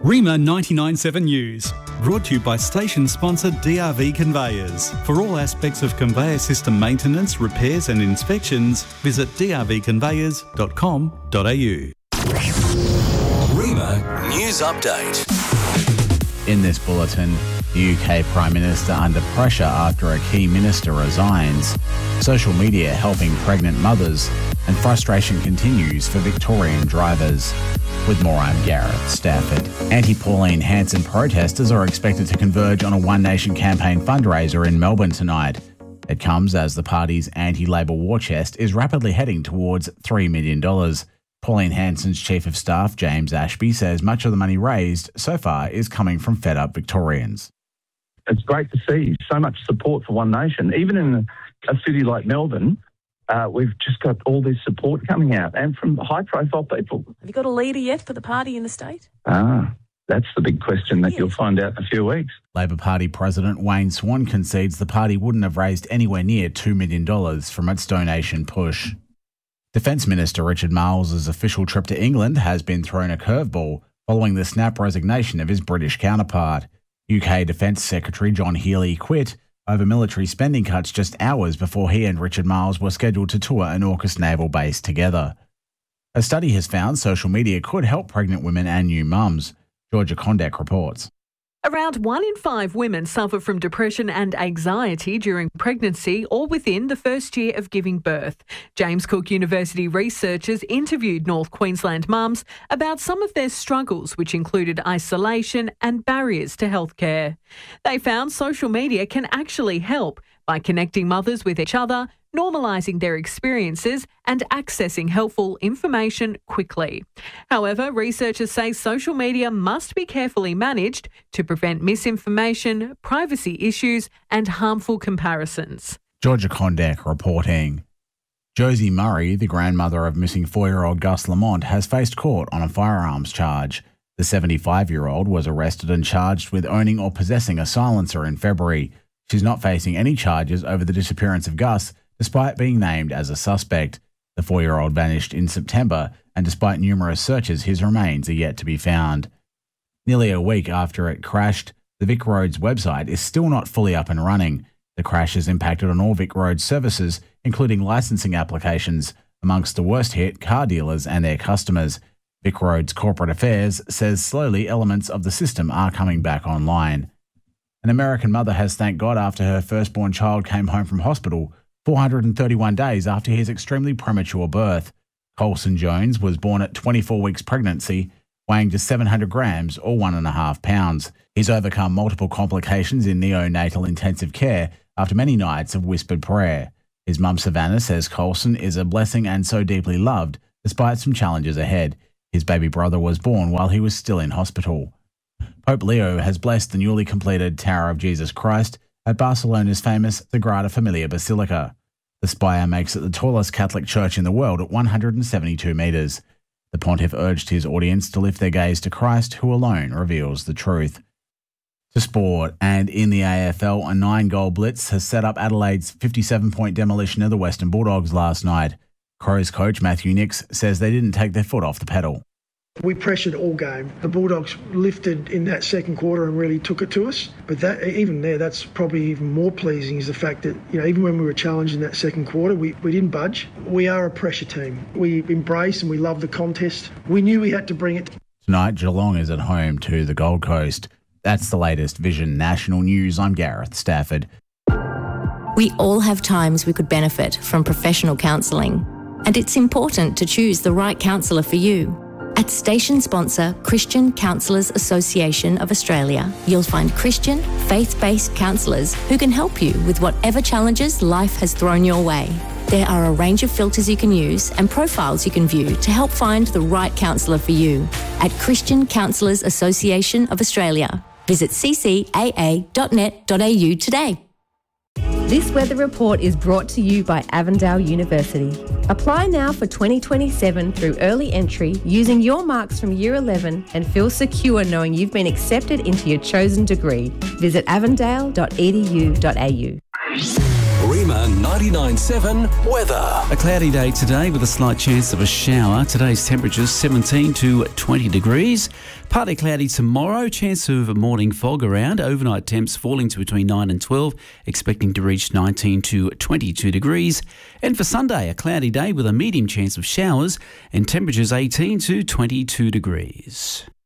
REMA 99.7 News, brought to you by station sponsor DRV Conveyors. For all aspects of conveyor system maintenance, repairs and inspections, visit drvconveyors.com.au. REMA News Update. In this bulletin, the UK Prime Minister under pressure after a key minister resigns, social media helping pregnant mothers, and frustration continues for Victorian drivers. With more, I'm Gareth Stafford. Anti-Pauline Hanson protesters are expected to converge on a One Nation campaign fundraiser in Melbourne tonight. It comes as the party's anti-Labor war chest is rapidly heading towards $3 million. Pauline Hanson's Chief of Staff, James Ashby, says much of the money raised so far is coming from fed-up Victorians. It's great to see so much support for One Nation. Even in a city like Melbourne, we've just got all this support coming out, and from high-profile people. Have you got a leader yet for the party in the state? That's the big question that you'll find out in a few weeks. Labor Party President Wayne Swan concedes the party wouldn't have raised anywhere near $2 million from its donation push. Defence Minister Richard Marles' official trip to England has been thrown a curveball following the snap resignation of his British counterpart. UK Defence Secretary John Healey quit over military spending cuts just hours before he and Richard Marles were scheduled to tour an AUKUS naval base together. A study has found social media could help pregnant women and new mums. Georgia Kondek reports. Around 1 in 5 women suffer from depression and anxiety during pregnancy or within the first year of giving birth. James Cook University researchers interviewed North Queensland mums about some of their struggles, which included isolation and barriers to healthcare. They found social media can actually help by connecting mothers with each other, normalising their experiences and accessing helpful information quickly. However, researchers say social media must be carefully managed to prevent misinformation, privacy issues and harmful comparisons. Georgia Kondek reporting. Josie Murray, the grandmother of missing 4-year-old Gus Lamont, has faced court on a firearms charge. The 75-year-old was arrested and charged with owning or possessing a silencer in February. She's not facing any charges over the disappearance of Gus, despite being named as a suspect. The 4-year-old vanished in September, and despite numerous searches, his remains are yet to be found. Nearly a week after it crashed, the Vic Roads website is still not fully up and running. The crash has impacted on all Vic Roads services, including licensing applications, amongst the worst hit car dealers and their customers. Vic Roads Corporate Affairs says slowly elements of the system are coming back online. An American mother has thanked God after her firstborn child came home from hospital 431 days after his extremely premature birth. Colson Jones was born at 24 weeks pregnancy, weighing just 700 grams or 1.5 pounds. He's overcome multiple complications in neonatal intensive care after many nights of whispered prayer. His mum Savannah says Colson is a blessing and so deeply loved, despite some challenges ahead. His baby brother was born while he was still in hospital. Pope Leo has blessed the newly completed Tower of Jesus Christ at Barcelona's famous Sagrada Familia Basilica. The spire makes it the tallest Catholic church in the world at 172 metres. The pontiff urged his audience to lift their gaze to Christ, who alone reveals the truth. To sport, and in the AFL, a 9-goal blitz has set up Adelaide's 57-point demolition of the Western Bulldogs last night. Crows coach Matthew Nix says they didn't take their foot off the pedal. We pressured all game. The Bulldogs lifted in that second quarter and really took it to us. But that's probably even more pleasing is the fact that, even when we were challenged in that second quarter, we didn't budge. We are a pressure team. We embrace and we love the contest. We knew we had to bring it. Tonight, Geelong is at home to the Gold Coast. That's the latest Vision National News. I'm Gareth Stafford. We all have times we could benefit from professional counselling, and it's important to choose the right counsellor for you. At station sponsor Christian Counsellors Association of Australia, you'll find Christian, faith-based counsellors who can help you with whatever challenges life has thrown your way. There are a range of filters you can use and profiles you can view to help find the right counsellor for you. At Christian Counsellors Association of Australia, visit ccaa.net.au today. This weather report is brought to you by Avondale University. Apply now for 2027 through early entry using your marks from Year 11 and feel secure knowing you've been accepted into your chosen degree. Visit avondale.edu.au. REMA 9 99.7 weather. A cloudy day today with a slight chance of a shower. Today's temperatures 17 to 20 degrees. Partly cloudy tomorrow, chance of a morning fog around. Overnight temps falling to between 9 and 12, expecting to reach 19 to 22 degrees. And for Sunday, a cloudy day with a medium chance of showers and temperatures 18 to 22 degrees.